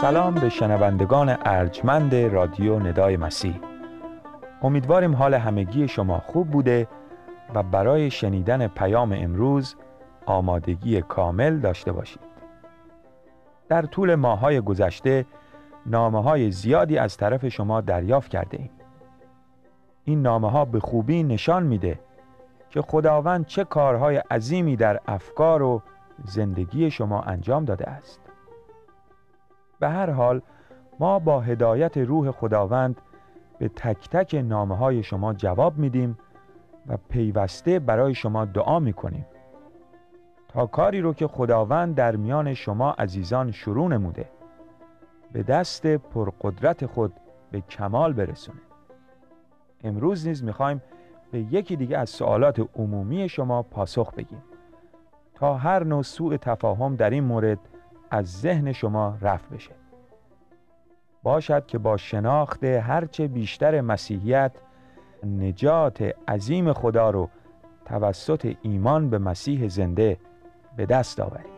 سلام به شنوندگان ارجمند رادیو ندای مسیح. امیدواریم حال همگی شما خوب بوده و برای شنیدن پیام امروز آمادگی کامل داشته باشید. در طول ماه‌های گذشته نامه‌های زیادی از طرف شما دریافت کرده ایم. این نامه‌ها به خوبی نشان میده که خداوند چه کارهای عظیمی در افکار و زندگی شما انجام داده است. به هر حال ما با هدایت روح خداوند به تک تک نامه‌های شما جواب میدیم و پیوسته برای شما دعا میکنیم تا کاری رو که خداوند در میان شما عزیزان شروع نموده به دست پرقدرت خود به کمال برسونه. امروز نیز میخوایم به یکی دیگه از سوالات عمومی شما پاسخ بدیم تا هر نوع سوء تفاهم در این مورد از ذهن شما رفع بشه. باشد که با شناخت هرچه بیشتر مسیحیت نجات عظیم خدا رو توسط ایمان به مسیح زنده به دست آوریم.